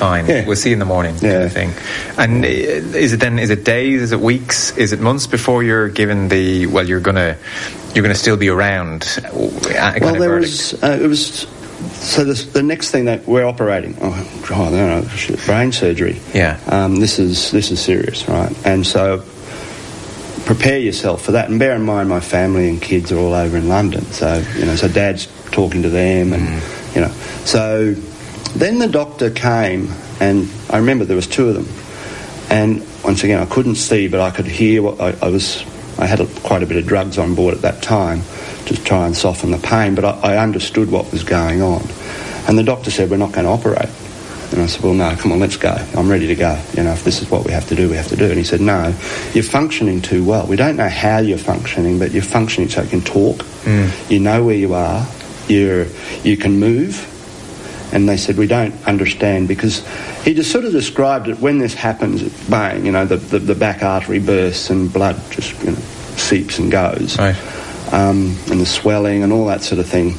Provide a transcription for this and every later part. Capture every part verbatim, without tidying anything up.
fine. Yeah. We'll see you in the morning, yeah. kind of thing. And is it then, is it days, is it weeks, is it months before you're given the, well, you're going to, you're going to still be around? Uh, well, there was, uh, it was, so the, the next thing that we're operating, oh, God, I don't know, shit, brain surgery. Yeah. Um, this is, this is serious, right? And so, prepare yourself for that, and bear in mind my family and kids are all over in London, so you know so Dad's talking to them, and mm. you know so then the doctor came, and I remember there was two of them, and once again I couldn't see but I could hear what I, I was I had a, quite a bit of drugs on board at that time to try and soften the pain, but I, I understood what was going on, and the doctor said, we're not going to operate. And I said, well, no, come on, let's go. I'm ready to go. You know, if this is what we have to do, we have to do it. And he said, no, you're functioning too well. We don't know how you're functioning, but you're functioning so you can talk. Mm. You know where you are. You're, you can move. And they said, we don't understand, because he just sort of described it when this happens, bang, you know, the, the, the back artery bursts and blood just, you know, seeps and goes. Right. Um, and the swelling and all that sort of thing.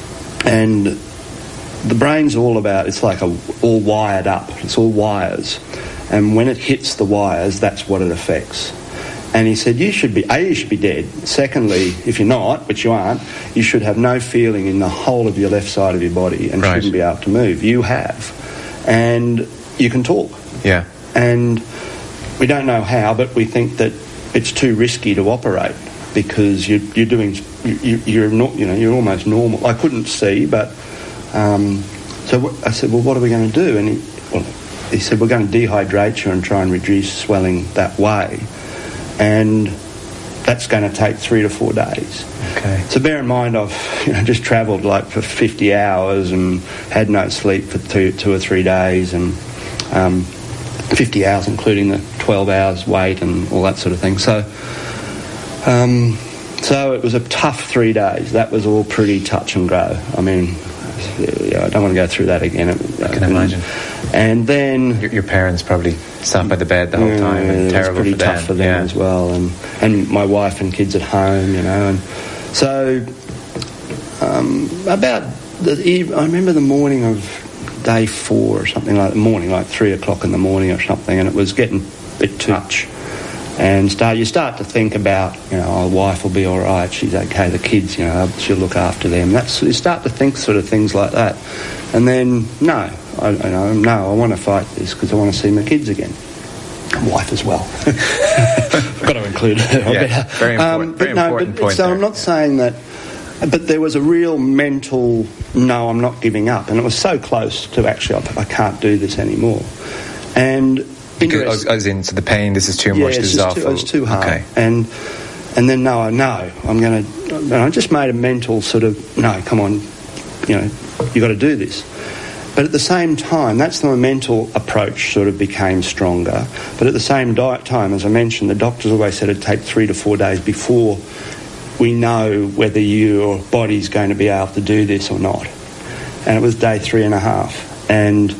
And the brain's all about, it's like a, all wired up. It's all wires. And when it hits the wires, that's what it affects. And he said, you should be, A, you should be dead. Secondly, if you're not, which you aren't, you should have no feeling in the whole of your left side of your body and right. shouldn't be able to move. You have. And you can talk. Yeah. And we don't know how, but we think that it's too risky to operate because you're, you're doing, you, you're not, you know, you're almost normal. I couldn't see, but... Um, so I said, well, what are we going to do? And he, well, he said, we're going to dehydrate you and try and reduce swelling that way. And that's going to take three to four days. Okay. So bear in mind, I've you know, just travelled like for fifty hours and had no sleep for two, two or three days, and um, fifty hours including the twelve hours wait and all that sort of thing. So, um, so it was a tough three days. That was all pretty touch and go. I mean... Yeah, I don't want to go through that again. I can imagine. And then your, your parents probably sat by the bed the whole yeah, time. And it terrible was pretty for tough them. for them yeah. as well. And and my wife and kids at home, you know. And so um, about the eve, I remember the morning of day four or something like the morning, like three o'clock in the morning or something, and it was getting a bit too much. And start, you start to think about, you know, oh, the wife will be all right, she's okay, the kids, you know, she'll look after them. That's you start to think sort of things like that. And then, no, I, you know, no, I want to fight this because I want to see my kids again. Wife as well. I've got to include her. Yeah, very important, um, but very no, important but, point So there. I'm not saying that, but there was a real mental, no, I'm not giving up. And it was so close to actually, I, I can't do this anymore. And... Because, as in, so the pain, this is too yeah, much, this is awful. Too, it was too hard. Okay. And and then, no, no, I'm going to... And I just made a mental sort of, no, come on, you know, you've got to do this. But at the same time, that's the mental approach sort of became stronger. But at the same di- time, as I mentioned, the doctors always said it'd take three to four days before we know whether your body's going to be able to do this or not. And it was day three and a half. And...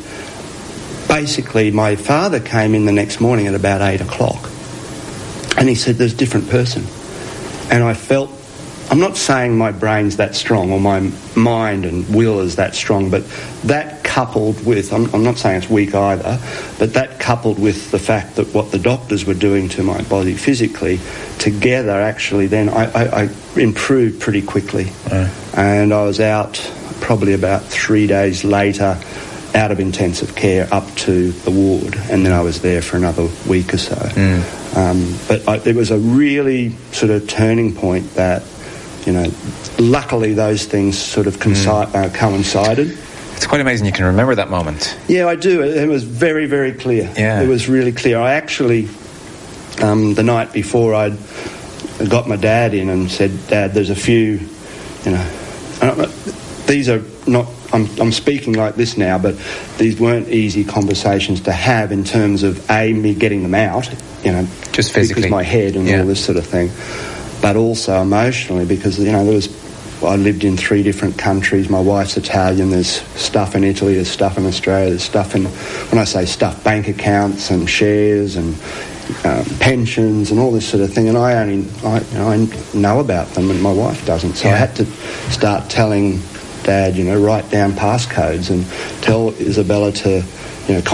basically, my father came in the next morning at about eight o'clock, and he said, there's a different person. And I felt, I'm not saying my brain's that strong or my mind and will is that strong, but that coupled with, I'm, I'm not saying it's weak either, but that coupled with the fact that what the doctors were doing to my body physically, together actually then I, I, I improved pretty quickly. Right. And I was out probably about three days later, out of intensive care up to the ward, and then I was there for another week or so. Mm. Um, but I, it was a really sort of turning point that, you know, luckily those things sort of conci- mm. uh, coincided. It's quite amazing you can remember that moment. Yeah, I do. It, it was very, very clear. Yeah. It was really clear. I actually, um, the night before, I'd got my dad in and said, Dad, there's a few, you know, uh, these are not, I'm, I'm speaking like this now, but these weren't easy conversations to have in terms of, A, me getting them out, you know, just physically, because my head and yeah. all this sort of thing, but also emotionally because, you know, there was, I lived in three different countries. My wife's Italian. There's stuff in Italy, there's stuff in Australia, there's stuff in, when I say stuff, bank accounts and shares and um, pensions and all this sort of thing. And I only, I, you know, I know about them and my wife doesn't. So yeah. I had to start telling Dad, you know, write down passcodes and tell Isabella to, you know,